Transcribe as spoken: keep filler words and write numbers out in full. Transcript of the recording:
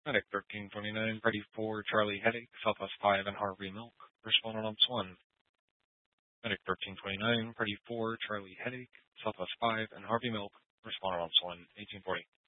Medic thirteen twenty-nine, ready for Charlie Headache, Southwest five and Harvey Milk. Respond on Ops one. Medic thirteen twenty-nine, ready for Charlie Headache, Southwest five and Harvey Milk. Respond on Ops one, eighteen forty.